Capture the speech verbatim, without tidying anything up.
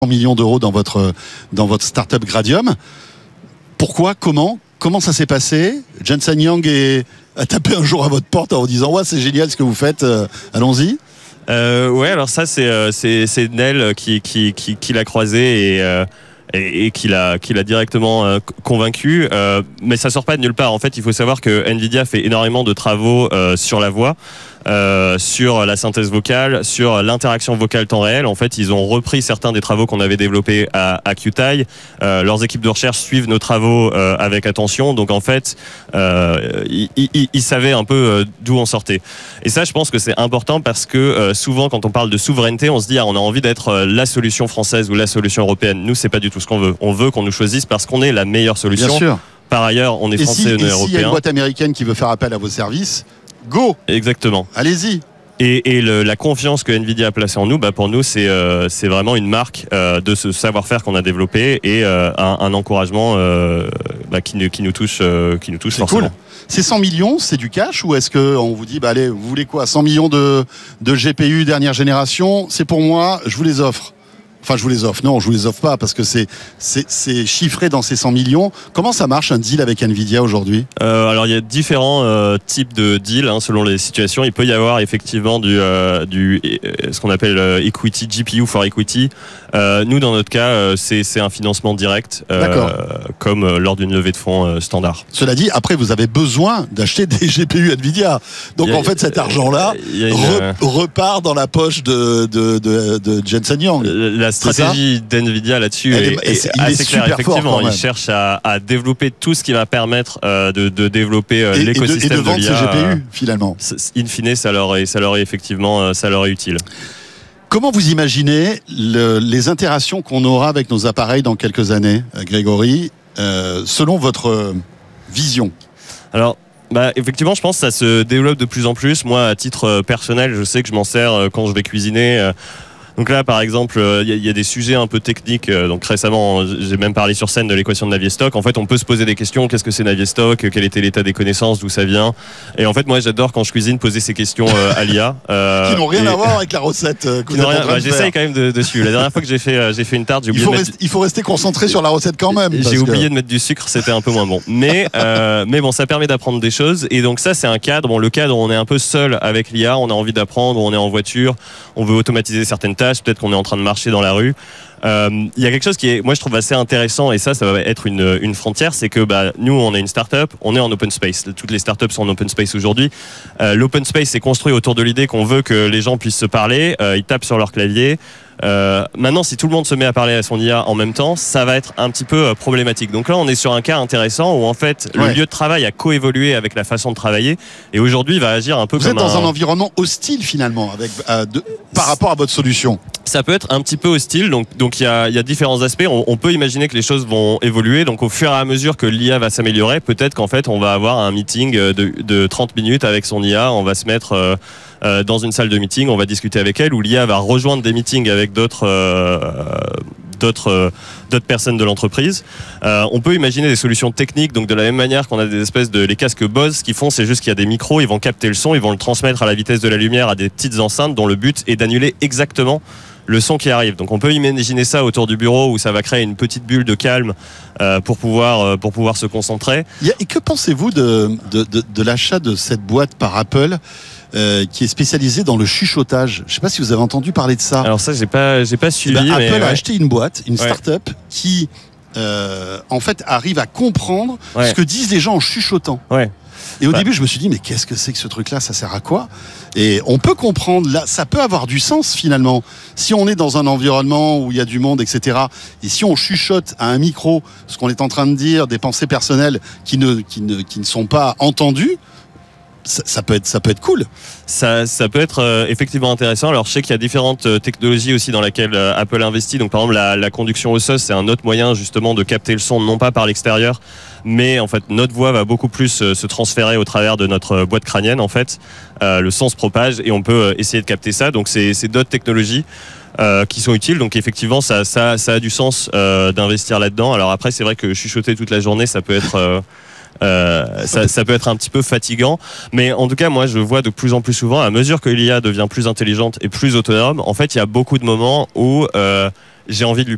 millions d'euros dans votre, dans votre start-up Gradium. Pourquoi? Comment? Comment ça s'est passé? Jensen Huang est, a tapé un jour à votre porte en vous disant ouais, c'est génial ce que vous faites, euh, allons-y. Euh, ouais, alors ça c'est euh, c'est, c'est Nel qui qui qui, qui l'a croisé et euh, et, et qui l'a qui l'a directement euh, convaincu. Euh, mais ça sort pas de nulle part. En fait, il faut savoir que Nvidia fait énormément de travaux euh, sur la voix. Euh, sur la synthèse vocale, sur l'interaction vocale temps réel. En fait, ils ont repris certains des travaux qu'on avait développés à, à Qtile. Euh, leurs équipes de recherche suivent nos travaux euh, avec attention. Donc, en fait, euh, ils, ils, ils savaient un peu euh, d'où on sortait. Et ça, je pense que c'est important parce que euh, souvent, quand on parle de souveraineté, on se dit ah, on a envie d'être euh, la solution française ou la solution européenne. Nous, c'est pas du tout ce qu'on veut. On veut qu'on nous choisisse parce qu'on est la meilleure solution. Bien sûr. Par ailleurs, on est et français si, et on est et européen. S'il y a une boîte américaine qui veut faire appel à vos services, go! Exactement. Allez-y. Et, et le, la confiance que Nvidia a placée en nous, bah pour nous, c'est, euh, c'est vraiment une marque euh, de ce savoir-faire qu'on a développé et euh, un, un encouragement euh, bah, qui, qui nous touche, euh, qui nous touche c'est forcément. Cool. C'est cent millions, c'est du cash ou est-ce qu'on vous dit, bah allez, vous voulez quoi? cent millions de, de G P U dernière génération, c'est pour moi, je vous les offre. Enfin, je vous les offre. Non, je vous les offre pas parce que c'est, c'est, c'est chiffré dans ces cent millions. Comment ça marche un deal avec Nvidia aujourd'hui? euh, Alors, il y a différents euh, types de deals hein, selon les situations. Il peut y avoir effectivement du, euh, du euh, ce qu'on appelle euh, equity, G P U for equity. Euh, nous, dans notre cas, euh, c'est, c'est un financement direct, euh, comme euh, lors d'une levée de fonds euh, standard. Cela dit, après, vous avez besoin d'acheter des G P U Nvidia. Donc, a, en fait, cet argent-là une... re, repart dans la poche de, de, de, de Jensen Huang. La stratégie d'Nvidia là-dessus est, est, est assez claire. Effectivement, ils cherchent à, à développer tout ce qui va permettre euh, de, de développer euh, et, l'écosystème et de, et de, de l'I A. Ces G P U, finalement. In fine, ça leur est, ça leur est effectivement, ça leur est utile. Comment vous imaginez le, les interactions qu'on aura avec nos appareils dans quelques années, Grégory, euh, selon votre vision? Alors, bah, effectivement, je pense que ça se développe de plus en plus. Moi, à titre personnel, je sais que je m'en sers quand je vais cuisiner. Donc là, par exemple, il euh, y, y a des sujets un peu techniques. Euh, donc récemment, j'ai même parlé sur scène de l'équation de Navier-Stokes. En fait, on peut se poser des questions. Qu'est-ce que c'est Navier-Stokes? Quel était l'état des connaissances? D'où ça vient? Et en fait, moi, j'adore quand je cuisine poser ces questions euh, à l'I A. Euh, qui n'ont rien et... à voir avec la recette. Euh, que vous rien... bah, j'essaye quand même de, dessus. La dernière fois que j'ai fait, euh, j'ai fait une tarte, j'ai oublié il faut, de rester, mettre... il faut rester concentré sur la recette quand même. J'ai oublié que... de mettre du sucre, c'était un peu moins bon. Mais, euh, mais bon, ça permet d'apprendre des choses. Et donc ça, c'est un cadre. Bon, le cadre, on est un peu seul avec l'I A. On a envie d'apprendre. On est en voiture. On veut automatiser certaines tâches. Peut-être qu'on est en train de marcher dans la rue. Il euh, y a quelque chose qui est, moi je trouve assez intéressant et ça, ça va être une, une frontière, c'est que bah, nous on est une start-up, on est en open space. Toutes les start-up sont en open space aujourd'hui. Euh, l'open space est construit autour de l'idée qu'on veut que les gens puissent se parler, euh, ils tapent sur leur clavier. Euh, maintenant, si tout le monde se met à parler à son I A en même temps, ça va être un petit peu euh, problématique. Donc là, on est sur un cas intéressant où en fait, ouais. le lieu de travail a coévolué avec la façon de travailler et aujourd'hui, il va agir un peu Vous comme êtes dans un... un environnement hostile finalement, avec euh, de, par rapport à votre solution. Ça peut être un petit peu hostile, donc donc il y a il y a différents aspects. On, on peut imaginer que les choses vont évoluer. Donc au fur et à mesure que l'I A va s'améliorer, peut-être qu'en fait, on va avoir un meeting de, de trente minutes avec son I A. On va se mettre euh, euh, dans une salle de meeting, on va discuter avec elle, où l'I A va rejoindre des meetings avec d'autres euh, d'autres euh, d'autres personnes de l'entreprise. Euh, on peut imaginer des solutions techniques, donc de la même manière qu'on a des espèces de les casques Bose, ce qu'ils font, c'est juste qu'il y a des micros, ils vont capter le son, ils vont le transmettre à la vitesse de la lumière à des petites enceintes dont le but est d'annuler exactement le son qui arrive. Donc on peut imaginer ça autour du bureau où ça va créer une petite bulle de calme euh, pour pouvoir euh, pour pouvoir se concentrer. Et que pensez-vous de de, de, de l'achat de cette boîte par Apple euh, qui est spécialisée dans le chuchotage? Je ne sais pas si vous avez entendu parler de ça. Alors ça, j'ai pas j'ai pas suivi. Ben, mais Apple ouais. a acheté une boîte, une ouais. start-up qui euh, en fait arrive à comprendre ouais. ce que disent les gens en chuchotant. Ouais. Et au bah. début, je me suis dit, mais qu'est-ce que c'est que ce truc-là? Ça sert à quoi? Et on peut comprendre, là, ça peut avoir du sens finalement. Si on est dans un environnement où il y a du monde, et cetera, et si on chuchote à un micro ce qu'on est en train de dire, des pensées personnelles qui ne, qui ne, qui ne sont pas entendues, Ça, ça peut être ça peut être cool. Ça ça peut être euh, effectivement intéressant. Alors je sais qu'il y a différentes euh, technologies aussi dans lesquelles euh, Apple investit. Donc par exemple la, la conduction osseuse, c'est un autre moyen justement de capter le son non pas par l'extérieur, mais en fait notre voix va beaucoup plus euh, se transférer au travers de notre euh, boîte crânienne en fait. Euh, le son se propage et on peut euh, essayer de capter ça. Donc c'est c'est d'autres technologies Euh, qui sont utiles, donc effectivement ça, ça, ça a du sens euh, d'investir là-dedans. Alors après c'est vrai que chuchoter toute la journée ça peut être euh, Euh, ça, ça peut être un petit peu fatigant, mais en tout cas moi je vois de plus en plus souvent, à mesure que l'I A devient plus intelligente et plus autonome, en fait il y a beaucoup de moments où euh, j'ai envie de lui